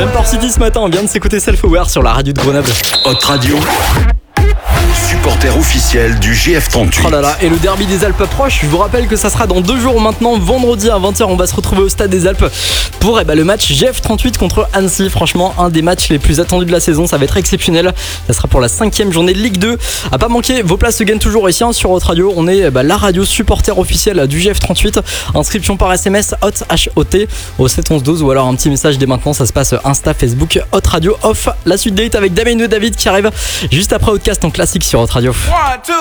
Jumper City ce matin, on vient de s'écouter Self-Aware sur la radio de Grenoble. Hot Radio, supporter officiel du GF38. Oh là là, et le derby des Alpes approche. Je vous rappelle que ça sera dans 2 jours maintenant, vendredi à 20h. On va se retrouver au stade des Alpes pour le match GF38 contre Annecy. Franchement, un des matchs les plus attendus de la saison. Ça va être exceptionnel. Ça sera pour la 5e journée de Ligue 2. À pas manquer, vos places se gagnent toujours ici sur Hot Radio. On est la radio supporter officielle du GF38. Inscription par SMS HOT HOT au 71112 ou alors un petit message dès maintenant. Ça se passe Insta, Facebook, Hot Radio Off. La suite date avec Damien et David qui arrive juste après Outcast en classique sur Hot Radio. 1, 2